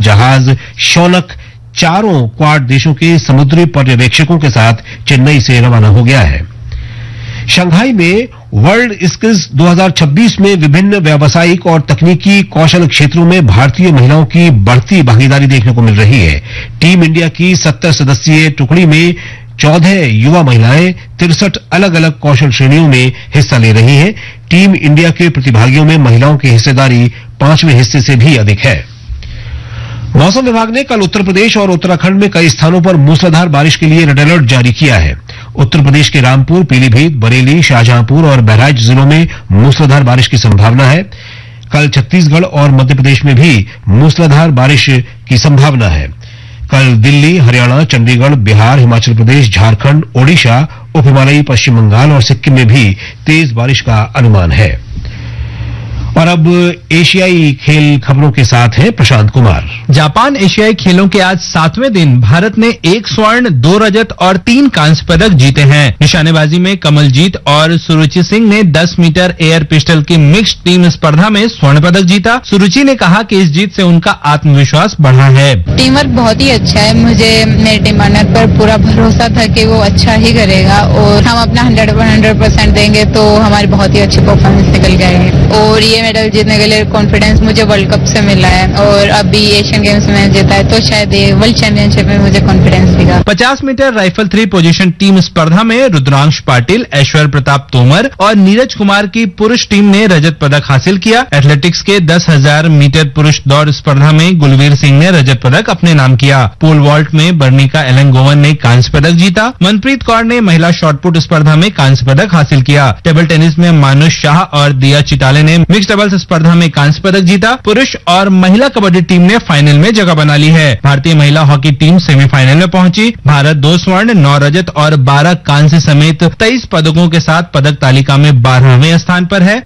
जहाज शौनक चारों क्वाड देशों के समुद्री पर्यवेक्षकों के साथ चेन्नई से रवाना हो गया है। शंघाई में वर्ल्ड स्किल्स 2026 में विभिन्न व्यावसायिक और तकनीकी कौशल क्षेत्रों में भारतीय महिलाओं की बढ़ती भागीदारी देखने को मिल रही है। टीम इंडिया की 70 सदस्यीय टुकड़ी में 14 युवा महिलाएं 63 अलग अलग कौशल श्रेणियों में हिस्सा ले रही हैं। टीम इंडिया के प्रतिभागियों में महिलाओं की हिस्सेदारी 5वें हिस्से से भी अधिक है। मौसम विभाग ने कल उत्तर प्रदेश और उत्तराखंड में कई स्थानों पर मूसलाधार बारिश के लिए रेड अलर्ट जारी किया है। उत्तर प्रदेश के रामपुर, पीलीभीत, बरेली, शाहजहांपुर और बहराइच जिलों में मूसलाधार बारिश की संभावना है। कल छत्तीसगढ़ और मध्य प्रदेश में भी मूसलाधार बारिश की संभावना है। कल दिल्ली, हरियाणा, चंडीगढ़, बिहार, हिमाचल प्रदेश, झारखंड, ओडिशा, उप हिमालयी पश्चिम बंगाल और सिक्किम में भी तेज बारिश का अनुमान है। और अब एशियाई खेल खबरों के साथ है प्रशांत कुमार। जापान एशियाई खेलों के आज 7वें दिन भारत ने 1 स्वर्ण, 2 रजत और 3 कांस्य पदक जीते हैं। निशानेबाजी में कमलजीत और सुरुचि सिंह ने 10 मीटर एयर पिस्टल की मिक्स्ड टीम स्पर्धा में स्वर्ण पदक जीता। सुरुचि ने कहा कि इस जीत से उनका आत्मविश्वास बढ़ा है। टीम वर्क बहुत ही अच्छा है। मुझे मेरे टीम पार्टनर पर पूरा भरोसा था कि वो अच्छा ही करेगा और हम अपना 100% देंगे तो हमारी बहुत ही अच्छी परफॉर्मेंस निकल के आएगी। और ये मेडल जीतने के लिए कॉन्फिडेंस मुझे वर्ल्ड कप से मिला है और अभी एशियन गेम्स में जीता है तो शायद ये वर्ल्ड चैंपियनशिप में मुझे कॉन्फिडेंस दिखा। 50 मीटर राइफल 3 पोजीशन टीम स्पर्धा में रुद्रांश पाटिल, ऐश्वर्य प्रताप तोमर और नीरज कुमार की पुरुष टीम ने रजत पदक हासिल किया। एथलेटिक्स के 10,000 मीटर पुरुष दौड़ स्पर्धा में गुलवीर सिंह ने रजत पदक अपने नाम किया। पोल वॉल्ट में बर्निका एलेंगोवन ने कांस्य पदक जीता। मनप्रीत कौर ने महिला शॉटपुट स्पर्धा में कांस्य पदक हासिल किया। टेबल टेनिस में मानुष शाह और दिया चिटाले ने मिक्स्ड डबल्स स्पर्धा में कांस्य पदक जीता। पुरुष और महिला कबड्डी टीम ने फाइनल में जगह बना ली है। भारतीय महिला हॉकी टीम सेमीफाइनल में पहुंची। भारत 2 स्वर्ण, 9 रजत और 12 कांस्य समेत 23 पदकों के साथ पदक तालिका में 12वें स्थान पर है।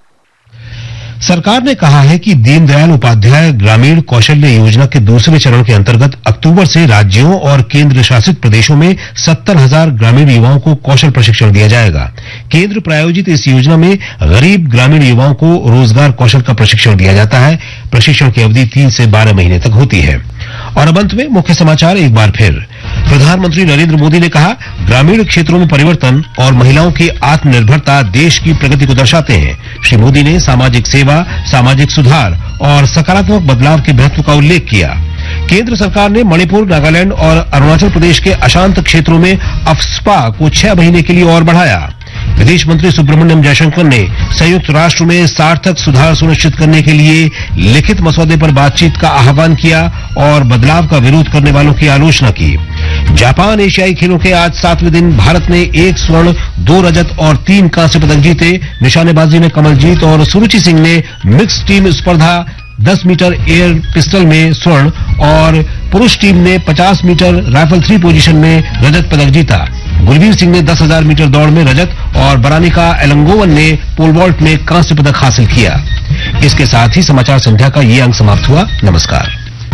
सरकार ने कहा है कि दीनदयाल उपाध्याय ग्रामीण कौशल्य योजना के दूसरे चरण के अंतर्गत अक्टूबर से राज्यों और केंद्र शासित प्रदेशों में 70,000 ग्रामीण युवाओं को कौशल प्रशिक्षण दिया जाएगा। केंद्र प्रायोजित इस योजना में गरीब ग्रामीण युवाओं को रोजगार कौशल का प्रशिक्षण दिया जाता है। प्रशिक्षण की अवधि 3 से 12 महीने तक होती है। और अब अंत में मुख्य समाचार एक बार फिर। प्रधानमंत्री नरेंद्र मोदी ने कहा, ग्रामीण क्षेत्रों में परिवर्तन और महिलाओं की आत्मनिर्भरता देश की प्रगति को दर्शाते हैं। श्री मोदी ने सामाजिक सेवा, सामाजिक सुधार और सकारात्मक बदलाव के महत्व का उल्लेख किया। केंद्र सरकार ने मणिपुर, नागालैंड और अरुणाचल प्रदेश के अशांत क्षेत्रों में अफस्पा को 6 महीने के लिए और बढ़ाया। विदेश मंत्री सुब्रमण्यम जयशंकर ने संयुक्त राष्ट्र में सार्थक सुधार सुनिश्चित करने के लिए लिखित मसौदे पर बातचीत का आह्वान किया और बदलाव का विरोध करने वालों की आलोचना की। जापान एशियाई खेलों के आज 7वें दिन भारत ने 1 स्वर्ण, 2 रजत और 3 कांस्य पदक जीते। निशानेबाजी में कमलजीत और सुरुचि सिंह ने मिक्स टीम स्पर्धा 10 मीटर एयर पिस्टल में स्वर्ण और पुरुष टीम ने 50 मीटर राइफल 3 पोजीशन में रजत पदक जीता। गुलवीर सिंह ने 10,000 मीटर दौड़ में रजत और बरानिका एलंगोवन ने पोल वॉल्ट में कांस्य पदक हासिल किया। इसके साथ ही समाचार संध्या का ये अंक समाप्त हुआ। नमस्कार।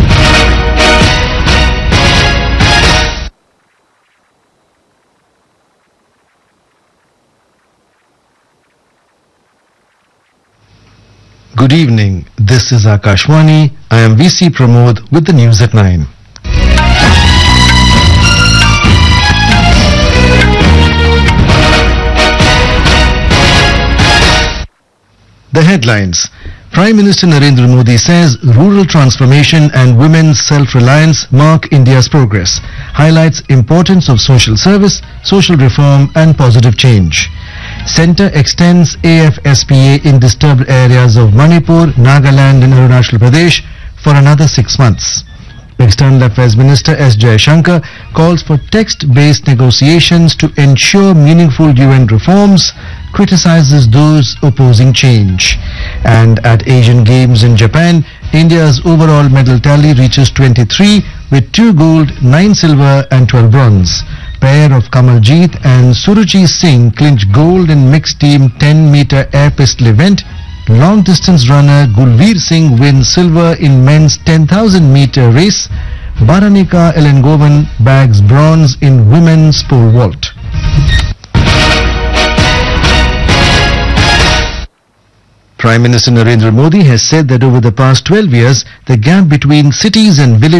Good evening. This is Akashwani. I am VC Pramod with the news at 9. The headlines. Prime Minister Narendra Modi says rural transformation and women's self-reliance mark India's progress. Highlights importance of social service, social reform and positive change. Centre extends AFSPA in disturbed areas of Manipur, Nagaland and Arunachal Pradesh for another 6 months. External Affairs Minister S. Jaishankar calls for text-based negotiations to ensure meaningful UN reforms, criticizes those opposing change. And at Asian Games in Japan, India's overall medal tally reaches 23 with 2 gold, 9 silver and 12 bronze. Pair of Kamaljeet and Suruchi Singh clinch gold in mixed team 10-meter air pistol event. Long distance runner Gulveer Singh wins silver in men's 10,000-meter race. Baranika Elengovan bags bronze in women's pole vault. Prime Minister Narendra Modi has said that over the past 12 years, the gap between cities and villages